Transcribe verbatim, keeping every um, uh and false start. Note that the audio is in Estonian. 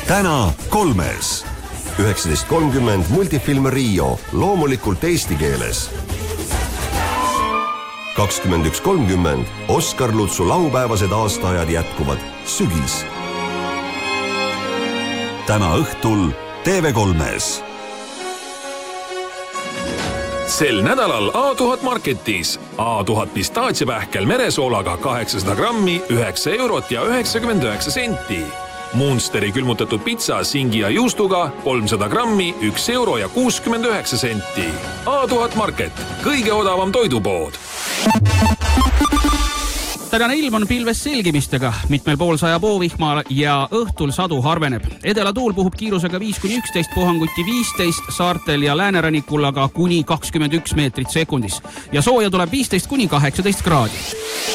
täna kolmes. üheksateist kolmkümmend multifilm Rio, loomulikult eesti keeles. kakskümmend üks kolmkümmend Oskar Lutsu laupäevased aastaajad jätkuvad sügis. Täna õhtul T V kolmes. Sel nädalal A tuhat Marketis A tuhat pistaatsiapähkel meresoolaga kaheksasada grammi, üheksa eurot ja üheksakümmend üheksa senti. Munsteri külmutatud pitsa singi ja juustuga kolmsada grammi, üks euro ja kuuskümmend üheksa senti. A tuhat Market, kõige odavam toidupood. Tänane ilm on pilves selgimistega, mitmel pool saja poovihma ja õhtul sadu harveneb. Edela tuul puhub kiirusega viis kuni üksteist, puhanguti viisteist, saartel ja läänerannikul aga kuni kakskümmend üks meetrit sekundis. Ja sooja tuleb viisteist kuni kaheksateist kraadi.